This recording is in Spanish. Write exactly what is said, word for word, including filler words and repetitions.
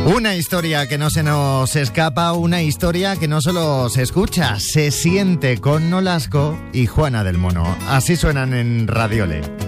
Una historia que no se nos escapa, una historia que no solo se escucha, se siente con Nolasco y Juana del Mono. Así suenan en Radiole.